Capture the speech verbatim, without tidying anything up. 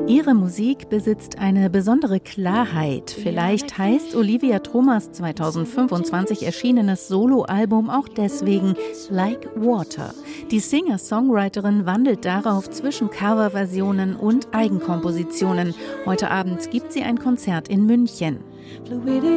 Ihre Musik besitzt eine besondere Klarheit. Vielleicht heißt Olivia Thomas zweitausendfünfundzwanzig erschienenes Soloalbum auch deswegen Like Water. Die Singer-Songwriterin wandelt darauf zwischen Coverversionen und Eigenkompositionen. Heute Abend gibt sie ein Konzert in München.